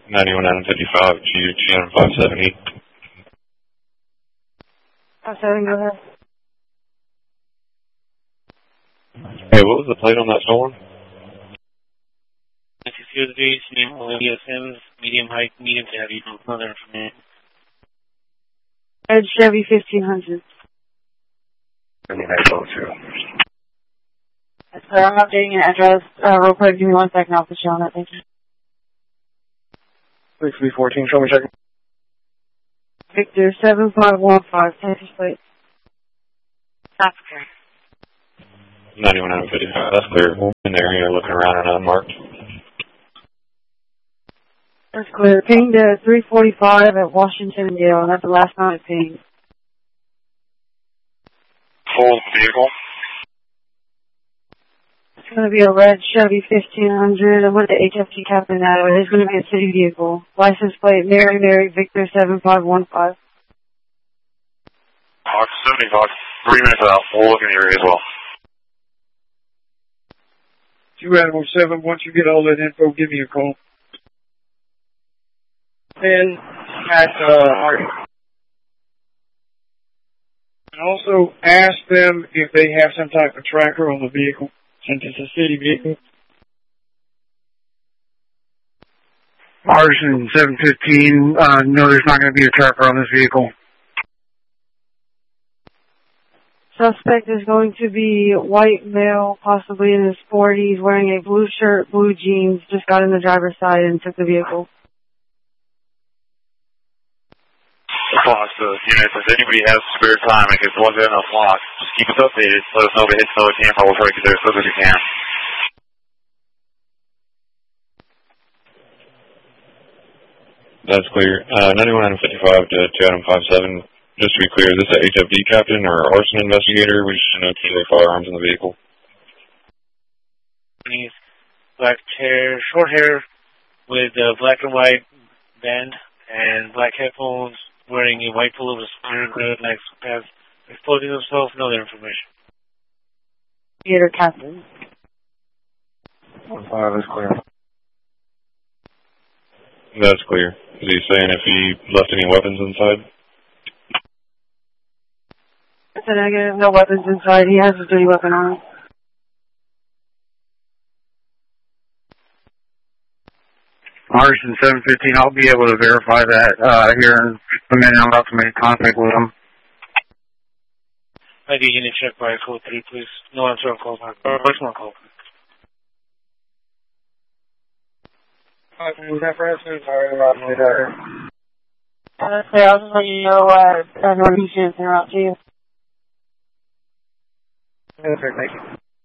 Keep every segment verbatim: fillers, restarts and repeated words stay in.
ninety-one nine fifty-five, G M five seventy. five seventy, go ahead. Hey, what was the plate on that stolen? six zero three, Olivia Sims, medium height, medium to heavy, another information. Red Chevy fifteen hundred. That's clear. I'm updating your address. Uh, real quick, give me one second. I'll put you on that. Thank you. six three fourteen, show me a second. Victor seven five one five, Texas plate. That's clear. ninety-one nine fifty-five, that's clear. In the area looking around and unmarked. That's clear. Pinged at three forty-five at Washington and Dale, and that's the last time it pinged. Full vehicle? It's going to be a red Chevy fifteen hundred. I'm with the H F T captain now. It is going to be a city vehicle. License plate Mary Mary Victor seven five one five. Fox seventy, Fox. Three minutes out. We'll look in the area as well. two Animal seven, once you get all that info, give me a call. And at, uh, and also ask them if they have some type of tracker on the vehicle, since it's a city vehicle. Artisan seven fifteen, uh, no, there's not going to be a tracker on this vehicle. Suspect is going to be white male, possibly in his forties, wearing a blue shirt, blue jeans, just got in the driver's side and took the vehicle. Fox, uh, units, if anybody has spare time and gets one in a flock, just keep us updated. Let us know if it hits no Tampa. We'll try to get there as quick as we can. That's clear. Uh, ninety-one nine fifty-five to Chatham five seven. Just to be clear, is this an H F D captain or arson investigator? We should know carry firearms in the vehicle. Black hair, short hair with a black and white band and black headphones, wearing a white pullover, spider grid, like has exploding himself, no other information. Theater captain. One five is clear. That's clear. Is he saying if he left any weapons inside? It's a negative, no weapons inside. He has a dirty weapon on him. Artisan seven fifteen, I'll be able to verify that uh, here in a minute. I'm about to make contact with him. I D unit check by code three, please. No answer on call back. Or voicemail call back. Was that for us? Sorry about that. Honestly, I'll just let you know uh, uh, notifications are out to you. Yes, sir. Thank you.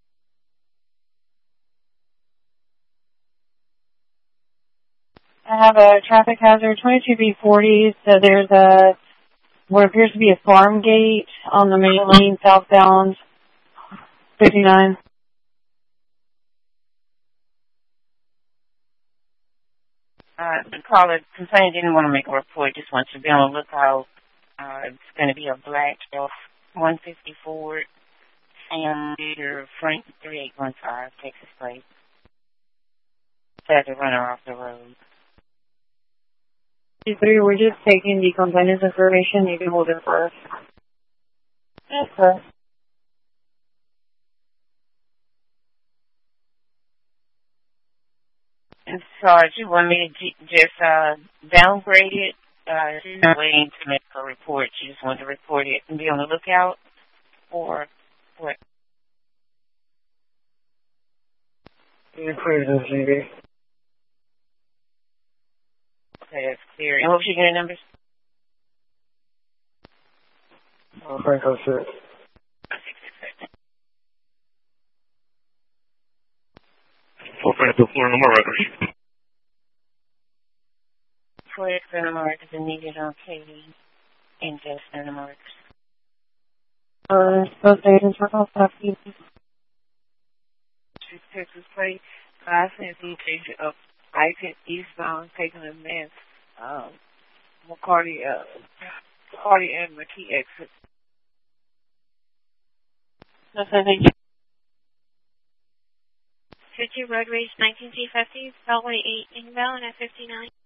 I have a traffic hazard, twenty-two B forty, so there's a, what appears to be a farm gate on the main lane southbound, fifty-nine. Uh, the caller complained didn't want to make a report, just wants to be on the lookout. Uh, it's going to be a black F one fifty-four Sam Peter Frank three eight one five, Texas plate. Had to run her off the road. three, we're just taking the complainant's information. You can hold it for us. Yes, sir. And Sarge, you want me to j- just uh, downgrade it? Uh, she's not waiting to make a report. She just wanted to report it and be on the lookout? Or what? You clear the G V. Okay, that's clear. And what was your unit numbers? Oh, Franco six. Four Franco four, no more records. Four external markers are needed on Katie and just external markers. Uh, both agents were all stop you. Texas plate. I sent you take it up. I sent eastbound, taking a mess. Um, McCarty, uh, McCarty and McKee exit. That's I think. City Road Race nineteen C fifty, Beltway eight, inbound at fifty-nine.